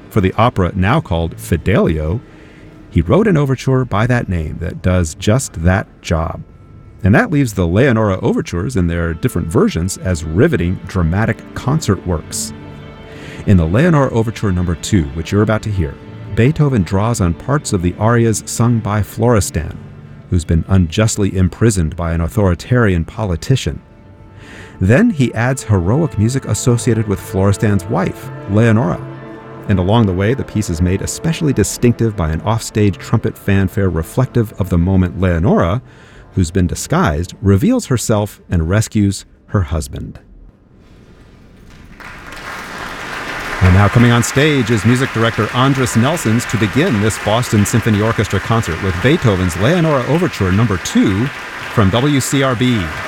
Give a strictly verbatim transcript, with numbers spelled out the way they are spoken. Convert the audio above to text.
For the opera now called Fidelio, he wrote an overture by that name that does just that job. And that leaves the Leonora overtures in their different versions as riveting dramatic concert works. In the Leonora Overture number two, which you're about to hear, Beethoven draws on parts of the arias sung by Florestan, who's been unjustly imprisoned by an authoritarian politician. Then he adds heroic music associated with Florestan's wife, Leonora. And along the way, the piece is made especially distinctive by an offstage trumpet fanfare reflective of the moment Leonora, who's been disguised, reveals herself and rescues her husband. And now coming on stage is music director Andris Nelsons to begin this Boston Symphony Orchestra concert with Beethoven's Leonora Overture number two from W C R B.